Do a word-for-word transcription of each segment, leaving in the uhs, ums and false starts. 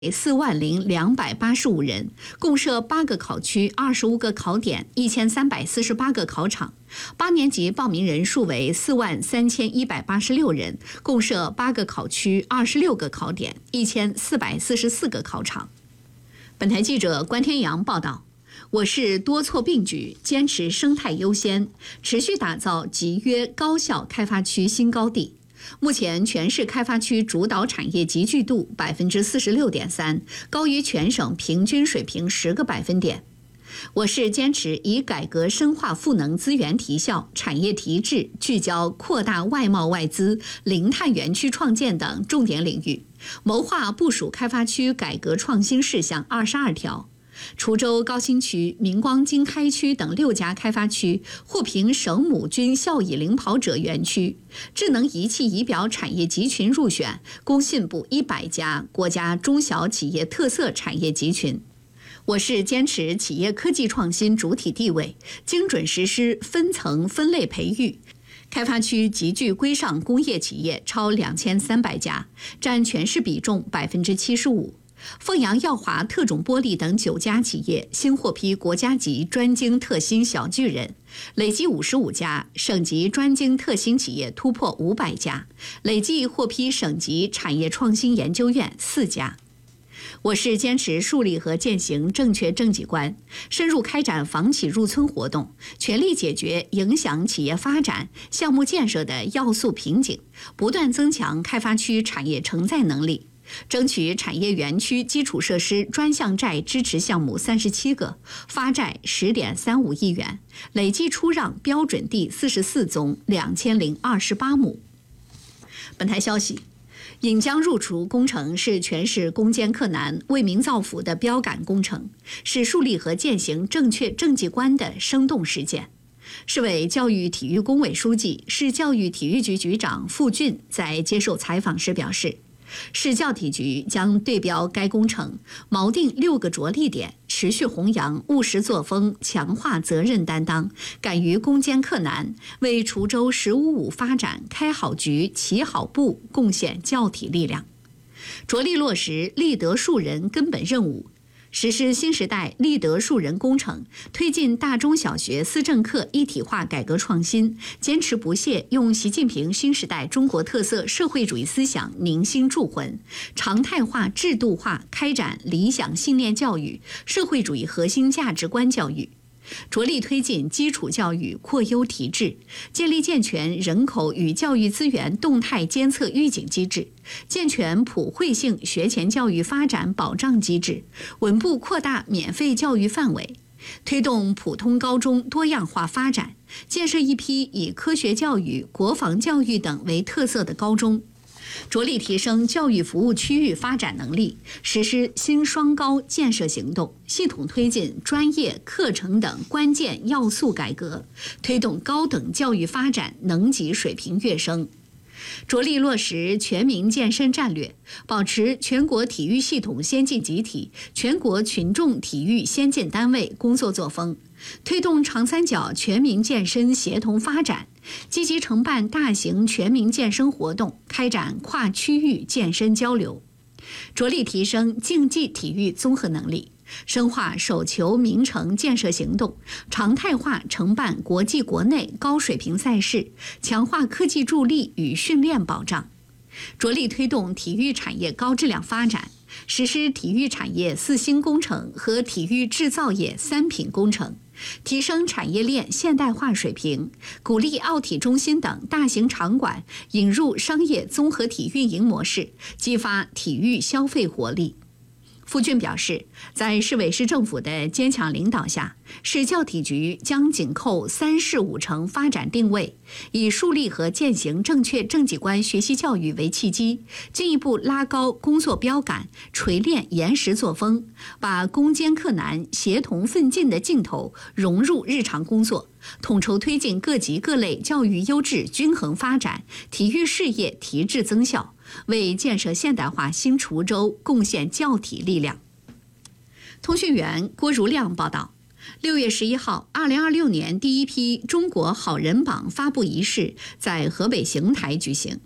四万零两百八十五人，共设八个考区、二十五个考点、一千三百四十八个考场。八年级报名人数为四万三千一百八十六人，共设八个考区、二十六个考点、一千四百四十四个考场。本台记者关天阳报道。我市多措并举，坚持生态优先，持续打造集约高效开发区新高地。目前，全市开发区主导产业集聚度百分之四十六点三，高于全省平均水平十个百分点。我市坚持以改革深化赋能资源提效、产业提质，聚焦扩大外贸外资、零碳园区创建等重点领域，谋划部署开发区改革创新事项二十二条。滁州高新区、明光经开区等六家开发区获评省母军效益领跑者园区，智能仪器仪表产业集群入选工信部一百家国家中小企业特色产业集群。我市坚持企业科技创新主体地位，精准实施分层分类培育。开发区集聚规上工业企业超两千三百家，占全市比重百分之七十五。凤阳耀华特种玻璃等九家企业新获批国家级专精特新小巨人，累计五十五家；省级专精特新企业突破五百家，累计获批省级产业创新研究院四家。我市坚持树立和践行正确政绩观，深入开展房企入村活动，全力解决影响企业发展、项目建设的要素瓶颈，不断增强开发区产业承载能力。争取产业园区基础设施专项债支持项目三十七个，发债十点三五亿元，累计出让标准地四十四宗，两千零二十八亩。本台消息，引江入滁工程是全市攻坚克难、为民造福的标杆工程，是树立和践行正确政绩观的生动实践。市委教育体育工委书记、市教育体育局局长付俊在接受采访时表示，市教体局将对标该工程，锚定六个着力点，持续弘扬务实作风，强化责任担当，敢于攻坚克难，为滁州“十五五”发展开好局、起好步贡献教体力量，着力落实立德树人根本任务，实施新时代立德树人工程，推进大中小学思政课一体化改革创新，坚持不懈用习近平新时代中国特色社会主义思想凝心铸魂，常态化制度化开展理想信念教育、社会主义核心价值观教育，着力推进基础教育扩优提质，建立健全人口与教育资源动态监测预警机制，健全普惠性学前教育发展保障机制，稳步扩大免费教育范围，推动普通高中多样化发展，建设一批以科学教育、国防教育等为特色的高中，着力提升教育服务区域发展能力，实施新双高建设行动，系统推进专业课程等关键要素改革，推动高等教育发展能级水平跃升。着力落实全民健身战略，保持全国体育系统先进集体、全国群众体育先进单位工作作风，推动长三角全民健身协同发展，积极承办大型全民健身活动，开展跨区域健身交流，着力提升竞技体育综合能力，深化手球名城建设行动，常态化承办国际国内高水平赛事，强化科技助力与训练保障，着力推动体育产业高质量发展，实施体育产业四新工程和体育制造业三品工程，提升产业链现代化水平，鼓励奥体中心等大型场馆引入商业综合体运营模式，激发体育消费活力。付俊表示，在市委市政府的坚强领导下，市教体局将紧扣三市五城发展定位，以树立和践行正确政绩观学习教育为契机，进一步拉高工作标杆，锤炼严实作风，把攻坚克难、协同奋进的劲头融入日常工作，统筹推进各级各类教育优质均衡发展，体育事业提质增效，为建设现代化新滁州贡献教体力量。通讯员郭如亮报道，六月十一号，二零二六年第一批中国好人榜发布仪式在河北邢台举行。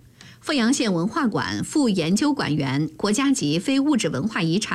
阜阳县文化馆副研究馆员、国家级非物质文化遗产